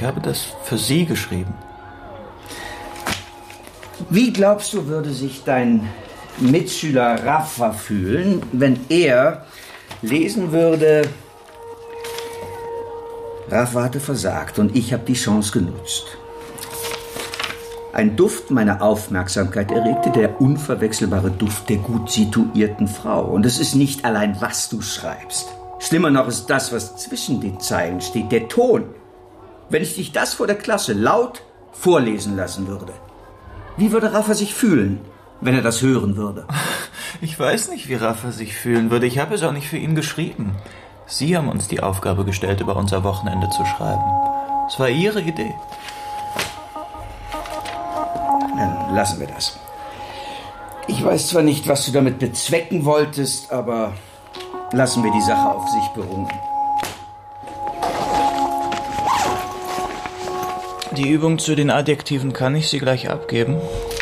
Ich habe das für Sie geschrieben. Wie glaubst du, würde sich dein Mitschüler Rafa fühlen, wenn er lesen würde: Rafa hatte versagt und ich habe die Chance genutzt. Ein Duft meine Aufmerksamkeit erregte, der unverwechselbare Duft der gut situierten Frau. Und es ist nicht allein, was du schreibst. Schlimmer noch ist das, was zwischen den Zeilen steht, der Ton. Wenn ich dich das vor der Klasse laut vorlesen lassen würde, wie würde Rafa sich fühlen, wenn er das hören würde? Ich weiß nicht, wie Rafa sich fühlen würde. Ich habe es auch nicht für ihn geschrieben. Sie haben uns die Aufgabe gestellt, über unser Wochenende zu schreiben. Es war Ihre Idee. Dann lassen wir das. Ich weiß zwar nicht, was du damit bezwecken wolltest, aber lassen wir die Sache auf sich beruhen. Die Übung zu den Adjektiven kann ich Sie gleich abgeben.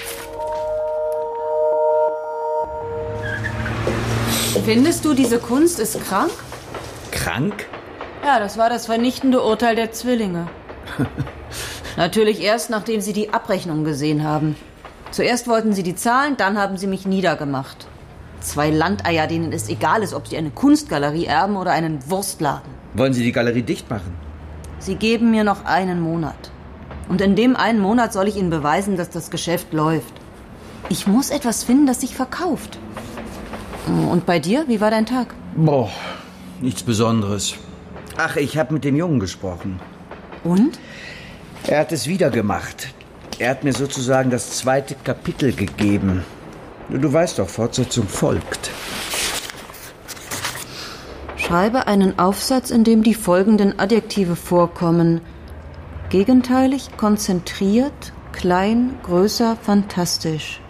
Findest du, diese Kunst ist krank? Krank? Ja, das war das vernichtende Urteil der Zwillinge. Natürlich erst, nachdem sie die Abrechnung gesehen haben. Zuerst wollten sie die Zahlen, dann haben sie mich niedergemacht. 2 Landeier, denen es egal ist, ob sie eine Kunstgalerie erben oder einen Wurstladen. Wollen Sie die Galerie dicht machen? Sie geben mir noch 1 Monat. Und in dem 1 Monat soll ich ihnen beweisen, dass das Geschäft läuft. Ich muss etwas finden, das sich verkauft. Und bei dir, wie war dein Tag? Boah, nichts Besonderes. Ach, ich habe mit dem Jungen gesprochen. Und? Er hat es wieder gemacht. Er hat mir sozusagen das 2. Kapitel gegeben. Du weißt doch, Fortsetzung folgt. Schreibe einen Aufsatz, in dem die folgenden Adjektive vorkommen: gegenteilig, konzentriert, klein, größer, fantastisch.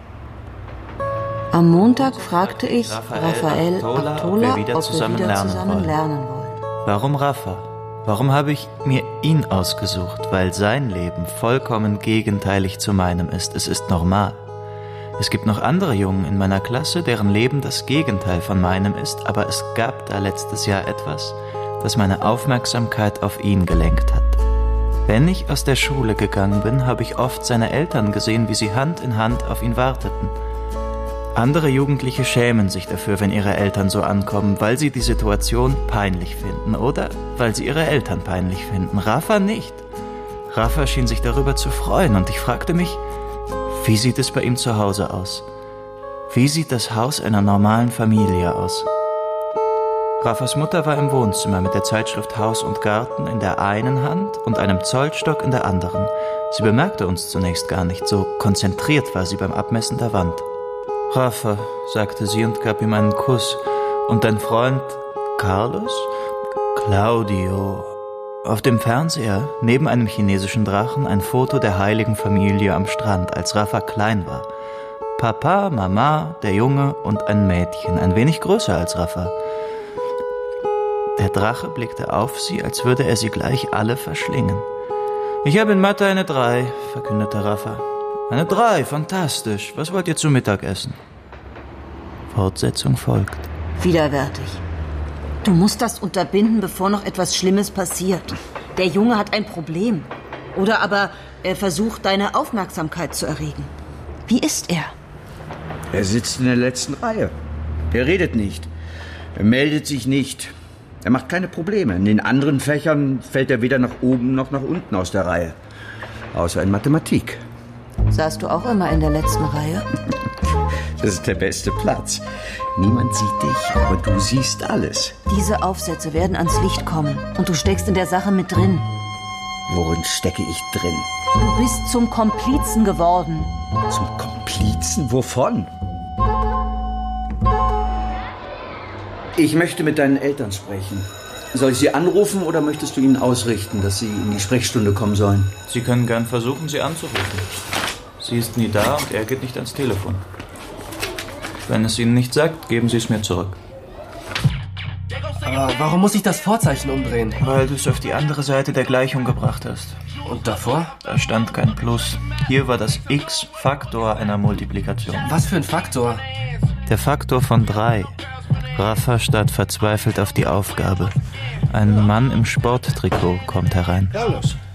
Am Montag fragte ich Raphael Artola, ob wir wieder zusammen lernen wollen. Warum Rafa? Warum habe ich mir ihn ausgesucht? Weil sein Leben vollkommen gegenteilig zu meinem ist. Es ist normal. Es gibt noch andere Jungen in meiner Klasse, deren Leben das Gegenteil von meinem ist, aber es gab da letztes Jahr etwas, das meine Aufmerksamkeit auf ihn gelenkt hat. Wenn ich aus der Schule gegangen bin, habe ich oft seine Eltern gesehen, wie sie Hand in Hand auf ihn warteten. Andere Jugendliche schämen sich dafür, wenn ihre Eltern so ankommen, weil sie die Situation peinlich finden oder weil sie ihre Eltern peinlich finden. Rafa nicht. Rafa schien sich darüber zu freuen und ich fragte mich, wie sieht es bei ihm zu Hause aus? Wie sieht das Haus einer normalen Familie aus? Rafas Mutter war im Wohnzimmer mit der Zeitschrift Haus und Garten in der einen Hand und einem Zollstock in der anderen. Sie bemerkte uns zunächst gar nicht, so konzentriert war sie beim Abmessen der Wand. Rafa, sagte sie und gab ihm einen Kuss. Und dein Freund Carlos? Claudio. Auf dem Fernseher, neben einem chinesischen Drachen, ein Foto der heiligen Familie am Strand, als Rafa klein war. Papa, Mama, der Junge und ein Mädchen, ein wenig größer als Rafa. Der Drache blickte auf sie, als würde er sie gleich alle verschlingen. Ich habe in Mathe eine 3, verkündete Rafa. Eine 3, fantastisch. Was wollt ihr zu Mittag essen? Fortsetzung folgt. Widerwärtig. Du musst das unterbinden, bevor noch etwas Schlimmes passiert. Der Junge hat ein Problem. Oder aber er versucht, deine Aufmerksamkeit zu erregen. Wie ist er? Er sitzt in der letzten Reihe. Er redet nicht. Er meldet sich nicht. Er macht keine Probleme. In den anderen Fächern fällt er weder nach oben noch nach unten aus der Reihe. Außer in Mathematik. Saßt du auch immer in der letzten Reihe? Das ist der beste Platz. Niemand sieht dich, aber du siehst alles. Diese Aufsätze werden ans Licht kommen und du steckst in der Sache mit drin. Worin stecke ich drin? Du bist zum Komplizen geworden. Zum Komplizen? Wovon? Ich möchte mit deinen Eltern sprechen. Soll ich sie anrufen oder möchtest du ihnen ausrichten, dass sie in die Sprechstunde kommen sollen? Sie können gern versuchen, sie anzurufen. Sie ist nie da und er geht nicht ans Telefon. Wenn es Ihnen nicht sagt, geben Sie es mir zurück. Aber warum muss ich das Vorzeichen umdrehen? Weil du es auf die andere Seite der Gleichung gebracht hast. Und davor? Da stand kein Plus. Hier war das X-Faktor einer Multiplikation. Was für ein Faktor? Der Faktor von 3. Rafa starrt verzweifelt auf die Aufgabe. Ein Mann im Sporttrikot kommt herein. Carlos,